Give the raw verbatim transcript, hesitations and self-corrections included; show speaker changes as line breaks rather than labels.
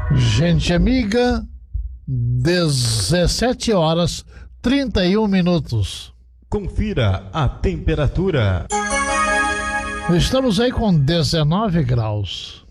Gente amiga, dezessete horas trinta e um minutos.
Confira a temperatura.
Estamos aí com dezenove graus.